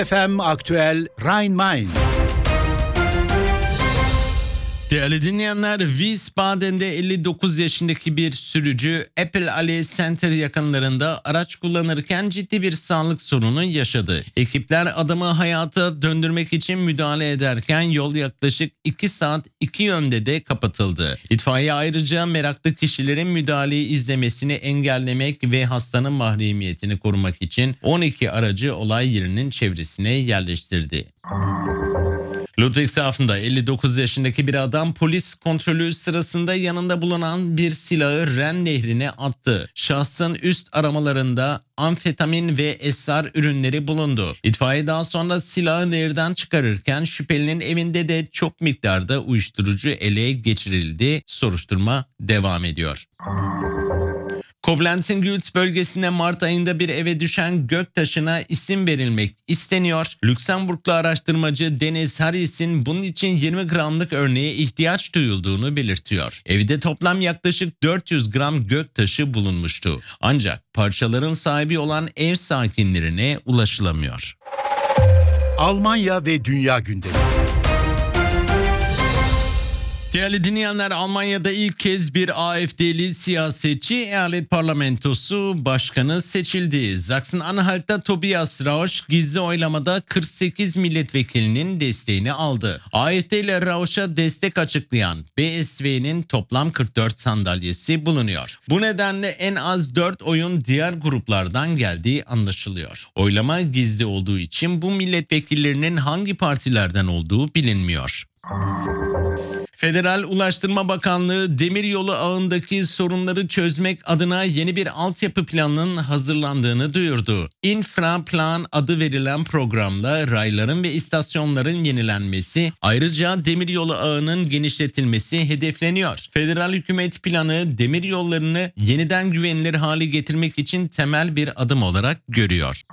FM Aktüel Rhein-Main. Değerli dinleyenler, Wiesbaden'de 59 yaşındaki bir sürücü Apple Allee Center yakınlarında araç kullanırken ciddi bir sağlık sorunu yaşadı. Ekipler adamı hayata döndürmek için müdahale ederken yol yaklaşık 2 saat 2 yönde de kapatıldı. İtfaiye ayrıca meraklı kişilerin müdahaleyi izlemesini engellemek ve hastanın mahremiyetini korumak için 12 aracı olay yerinin çevresine yerleştirdi. Ludwigshafen'da 59 yaşındaki bir adam polis kontrolü sırasında yanında bulunan bir silahı Ren Nehri'ne attı. Şahsın üst aramalarında amfetamin ve esrar ürünleri bulundu. İtfaiye daha sonra silahı nehirden çıkarırken şüphelinin evinde de çok miktarda uyuşturucu ele geçirildi. Soruşturma devam ediyor. Koblenz'in Gülz bölgesinde Mart ayında bir eve düşen göktaşına isim verilmek isteniyor. Lüksemburglu araştırmacı Deniz Harris'in bunun için 20 gramlık örneğe ihtiyaç duyulduğunu belirtiyor. Evde toplam yaklaşık 400 gram göktaşı bulunmuştu. Ancak parçaların sahibi olan ev sakinlerine ulaşılamıyor. Almanya ve Dünya gündemi. Değerli dinleyenler, Almanya'da ilk kez bir AfD'li siyasetçi eyalet parlamentosu başkanı seçildi. Sachsen-Anhalt'ta Tobias Rausch gizli oylamada 48 milletvekilinin desteğini aldı. AfD ile Rausch'a destek açıklayan BSV'nin toplam 44 sandalyesi bulunuyor. Bu nedenle en az 4 oyun diğer gruplardan geldiği anlaşılıyor. Oylama gizli olduğu için bu milletvekillerinin hangi partilerden olduğu bilinmiyor. Federal Ulaştırma Bakanlığı demiryolu ağındaki sorunları çözmek adına yeni bir altyapı planının hazırlandığını duyurdu. Infraplan adı verilen programla rayların ve istasyonların yenilenmesi, ayrıca demiryolu ağının genişletilmesi hedefleniyor. Federal hükümet planı demiryollarını yeniden güvenilir hale getirmek için temel bir adım olarak görüyor.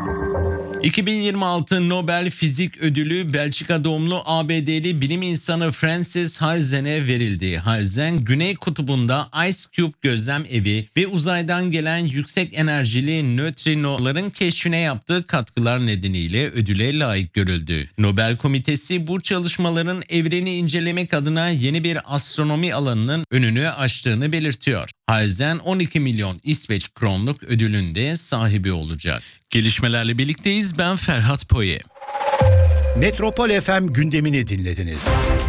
2026 Nobel Fizik Ödülü Belçika doğumlu ABD'li bilim insanı Francis Halzen'e verildi. Halzen, Güney Kutbu'nda Ice Cube gözlem evi ve uzaydan gelen yüksek enerjili nötrinoların keşfine yaptığı katkılar nedeniyle ödüle layık görüldü. Nobel Komitesi bu çalışmaların evreni incelemek adına yeni bir astronomi alanının önünü açtığını belirtiyor. Halzen 12 milyon İsveç kronluk ödülün de sahibi olacak. Gelişmelerle birlikteyiz. Ben Ferhat Poye. Metropol FM gündemini dinlediniz.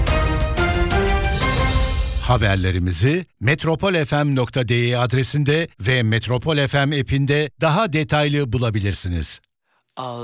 Haberlerimizi metropolfm.de adresinde ve Metropol FM app'inde daha detaylı bulabilirsiniz.